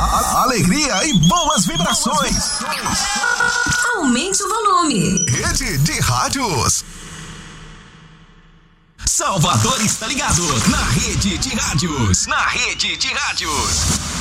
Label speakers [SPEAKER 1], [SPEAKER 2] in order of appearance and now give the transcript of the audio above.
[SPEAKER 1] Alegria e boas vibrações.
[SPEAKER 2] Aumente o volume.
[SPEAKER 1] Rede de Rádios.
[SPEAKER 3] Salvador está ligado na Rede de Rádios. Na Rede de Rádios.